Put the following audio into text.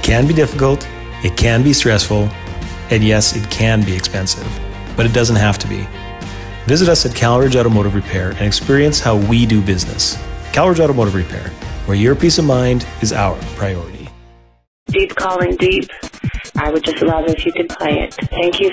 It can be difficult, it can be stressful, and yes, it can be expensive, but it doesn't have to be. Visit us at Calridge Automotive Repair and experience how we do business. Calridge Automotive Repair, where your peace of mind is our priority. Deep calling deep. I would just love if you could play it. Thank you